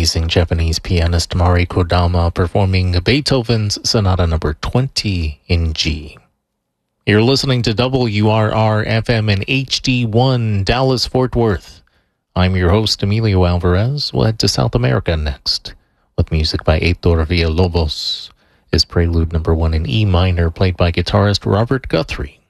amazing Japanese pianist Mari Kodama performing Beethoven's Sonata Number 20 in G. You're listening to WRR-FM and HD1 Dallas-Fort Worth. I'm your host, Emilio Alvarez. We'll head to South America next with music by Heitor Villalobos. His Prelude Number 1 in E minor, played by guitarist Robert Guthrie.